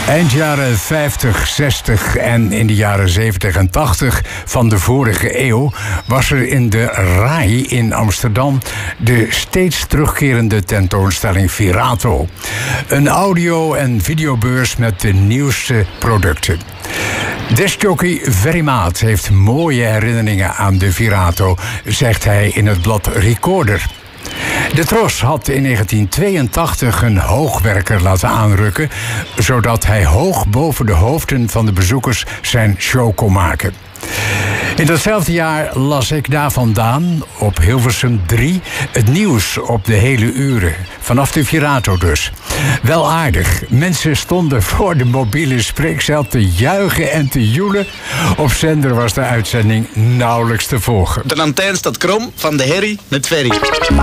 Eind jaren 50, 60 en in de jaren 70 en 80 van de vorige eeuw was er in de RAI in Amsterdam de steeds terugkerende tentoonstelling Virato. Een audio- en videobeurs met de nieuwste producten. Discjockey Ferry Maat heeft mooie herinneringen aan de Virato, zegt hij in het blad Recorder. De Tros had in 1982 een hoogwerker laten aanrukken, zodat hij hoog boven de hoofden van de bezoekers zijn show kon maken. In datzelfde jaar las ik daar vandaan, op Hilversum 3, het nieuws op de hele uren. Vanaf de Virato dus. Wel aardig. Mensen stonden voor de mobiele spreekcel te juichen en te joelen. Op zender was de uitzending nauwelijks te volgen. De antenne staat krom van de herrie met Ferry.